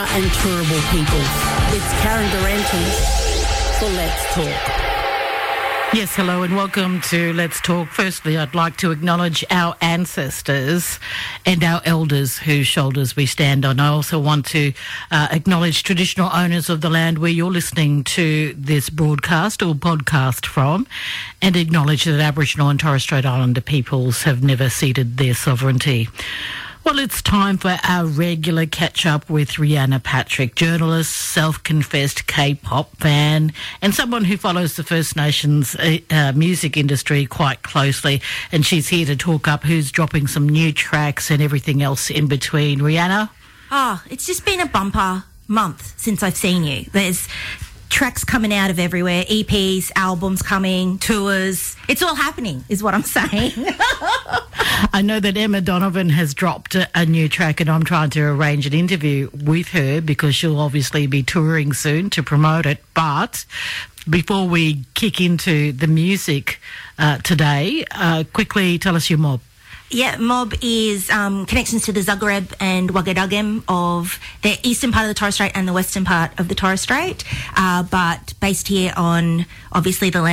and Turrbal people. It's Karen Durante for Let's Talk. Yes, hello and welcome to Let's Talk. Firstly, I'd like to acknowledge our ancestors and our elders whose shoulders we stand on. I also want to acknowledge traditional owners of the land where you're listening to this broadcast or podcast from, and acknowledge that Aboriginal and Torres Strait Islander peoples have never ceded their sovereignty. Well, it's time for our regular catch-up with Rhianna Patrick, journalist, self-confessed K-pop fan, and someone who follows the First Nations music industry quite closely. And she's here to talk up who's dropping some new tracks and everything else in between. Rhianna? It's just been a bumper month since I've seen you. There's tracks coming out of everywhere, EPs, albums coming, tours. It's all happening, is what I'm saying. I know that Emma Donovan has dropped a new track, and I'm trying to arrange an interview with her because she'll obviously be touring soon to promote it. But before we kick into the music today, quickly tell us your mob. Yeah, Mob is connections to the Zagreb and Wagadugem of the eastern part of the Torres Strait and the western part of the Torres Strait, but based here on obviously the land